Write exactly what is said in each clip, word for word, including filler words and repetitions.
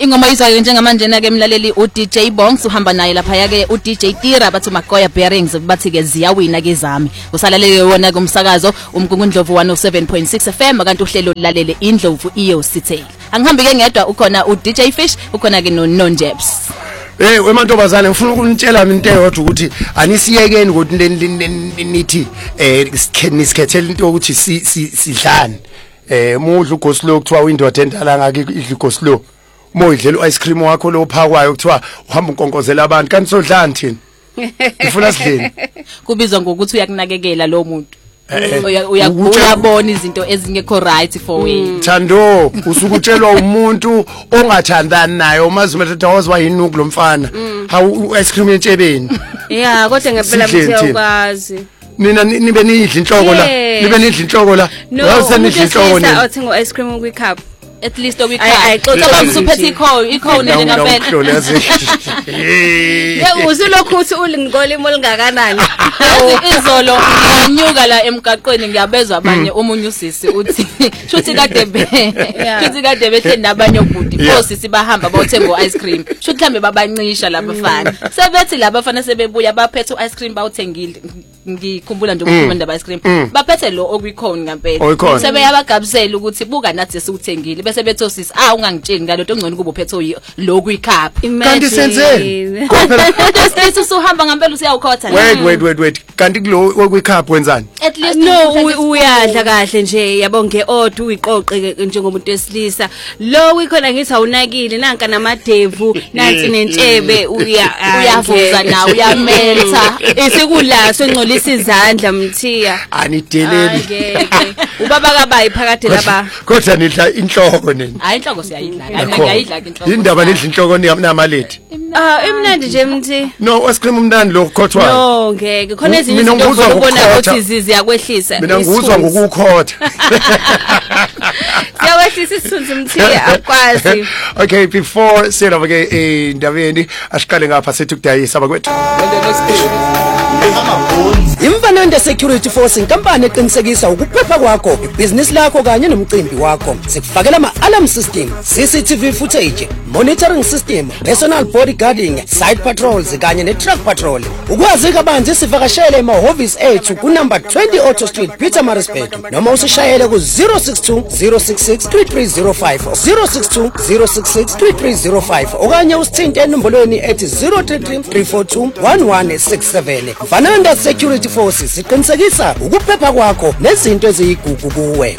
Ingoma izwayo njengamanje na ke mlaleli u D J Bongs uhamba naye lapha yake u D J Tira bathi Magoya Bearings bathi ke ziyawina ke zami. Usalalele wona kumsakazo umgungundlovu one oh seven point six F M kanti uhlelo lalele indlovu iyo sithele. Angihambi ke ngedwa ukhona u D J Fish ukhona ke no Nonjebs. Eh wemantombazane ngifuna ukunitshela into eyodwa ukuthi anisiyekeni ukuthi nithi eh nisikhethe into ukuthi sidlane. Eh mudla ugoslo kuthiwa windoda endala ngake idla ugoslo. Moyidlela ice cream wakho lo phakwayo kuthiwa uhamba unkonkozela abantu kanti sodlani thina. Ngifuna sidleni. Kubizwa ngokuthi uyakunakekela lo muntu. Uyabona izinto ezingekho right for wena. Thando usukutshelwa umuntu ongathandani naye umazi umethe wazwa yini kulomfana. Hawu ice cream entshebeni. Yeah kodwa ngempela mthe ukwazi. Mina nibe nidla inhloko la. Nibe nidla inhloko la. Wase nidla inhloko nina. Awuthenga ice cream kwi cup. At least we can. Xoxa ngizuphethe ikho ikho nina phela. Yeah uzilokhu uthi ulingole imolungakanani. Izolo nganyuka la emgaqweni ngiyabezwa abanye omunye usisi uthi shuthi kade be. Shuthi kade bethe nabanye obudi. Osisi bahamba bawuthenga ice cream. Shuthi mhlambe babancisha labafana. Sebethi labafana sebebuya baphethe ice cream bawuthengile. Ngikhumbula nje ukukhuluma ndaba ice cream. Baphethe lo okwikhona ngempela. Sebeyabagabisela ukuthi buka nathi sikuthengile. Bese bethosisi ah ungangitsheni ngalo nto ngcono kubo phetho lo kwicup kanti senzeni phela Steve usuhamba ngempela usiyawukhotha wait wait wait wait kanti kulo kwicup wenzani at least no uyadla kahle nje yabo ngeodd uyiqoqe njengomuntu wesilisa lo wikhona ngithi awunakile nanka namadevu nansi nentshebe uya uyavuza nawe uyameltha esekula sengcolisa izandla mthiya anideleli ubaba kabayi phakade laba kodwa nidla inhloko nini hayi inhloko siyayidla ngiyayidla ke inhloko indaba nidla inhloko namaleti ah imnandi nje mthi no ice cream umnandi lo ukhothwayo no ngeke khona ezinye izinto ubona ukuthi izizi yakwehlisa mina nguzwa ngokukhotha yawehlisa isithunzi mthiya akwazi okay before sena ke indabeni asiqale ngapha sethu kudayisa bakwethu Imfanende Security Force inkampani eqinisekisa ukuphepha kwakho, ibusiness lakho kanye nomcimbi wakho. Sikufakela ama-alarm system, C C T V footage, monitoring system, personal bodyguarding, side patrols kanye ne-truck patrol. Ukwazi kabanzi sivakashele emahhovisi ethu ku number twenty Auto Street, Pietermaritzburg. Noma usishayele ku zero six two zero six six three three zero five zero six two zero six six three three zero five okanye usithinte enombolweni ethi zero three three three four two one one six seven. Fananda Security Forces siqinisekisa ukuphepha kwakho nezinto eziyigugu kuwe.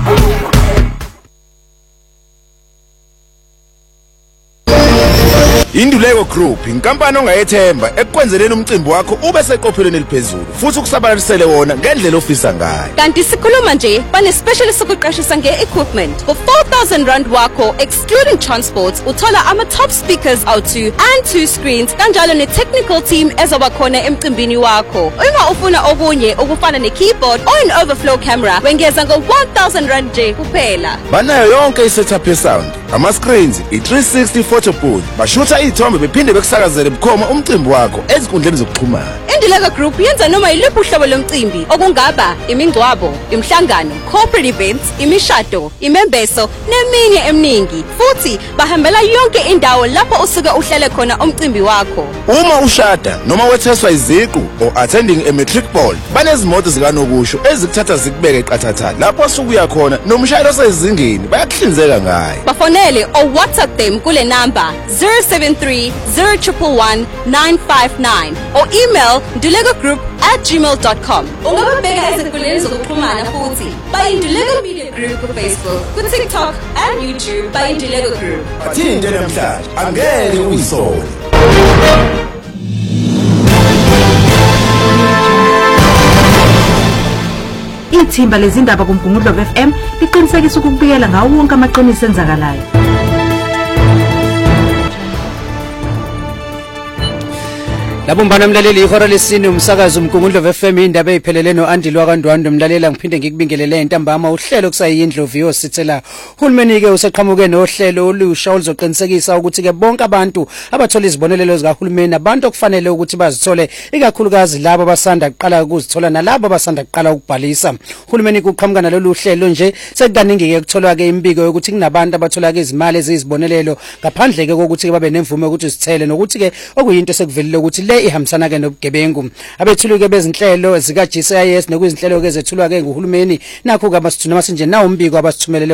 Induleko Group inkampani ongayethemba ekwenzeleni umcimbi wakho ube seqophelweni eliphezulu futhi ukusabalalisele wona ngendlela ofisa ngayo. Kanti sikhuluma nje bane specialist sokuqashisa nge-equipment for four thousand rand wakho excluding transport uthola ama top speakers out two and two screens kanjalo ne-technical team ezoba khona emcimbini wakho. Uma ufuna okunye okufana ne-keyboard or an overflow camera wengeza ngo one thousand rand nje kuphela. Banayo yonke i-setup ye-sound, ama-screens, i-three sixty photo booth, bashutha ithombe bephinde bekusakazele bukhoma umcimbi wakho ezinkundleni zokuxhumana. Induleko Group yenza noma yiliphi uhlobo lomcimbi okungaba imingcwabo, imhlangano, corporate events, imishado, imembeso neminye eminingi. Futhi bahambela yonke indawo lapho usuke uhlele khona umcimbi wakho. Uma ushada noma wetheswa iziqu or attending a matric ball, banezimoto zikanokusho ezikuthatha zikubeke eqathatha lapho usukuya khona nomshayeli osezingeni bayakuhlinzeka ngayo. Bafonele or WhatsApp them kule number zero seven three zero one one nine five nine or email ndulekogroup at gmail dot com. Ungababheka ezinkundleni zokuxhumana futhi bayinduleko Media Group ku Facebook, ku TikTok and YouTube bayinduleko Group. Bathinte namhlanje angeke uyisole. Ithimba lezindaba kumgungudlo F M liqinisekisa ukubuyela ngawo wonke amaqiniso enzakalayo. Labumbana mlaleli ihora lesine umsakazo umgungundlo F M indaba eziphelele noAndile wakandwando mlalela ngiphinde ngikubingelele entambama uhlelo kusayindlovu yosithela uhulumeni ke useqhamuke nohlelo olusha oluzoqinisekisa ukuthi ke bonke abantu abathola izibonelelo zikahulumeni abantu okufanele ukuthi bazithole ikakhulukazi labo abasanda kuqala ukuzithola nalabo abasanda kuqala ukubhalisa uhulumeni kuqhamuka nalolu hlelo nje sekukaningi ke kutholwa ke imbiko yokuthi kunabantu abathola ke izimali ezizibonelelo ngaphandle ke kokuthi babe nemvume ukuthi sithele nokuthi ke okuyinto sekuvelile ukuthi ihambisana ke nobugebengu abethuluke bezinhlelo zika G C I S nokuzinhlelo ke zethulwa ke nguhulumeni nakho ke abasithuna masinje nawo umbiko abasithumelele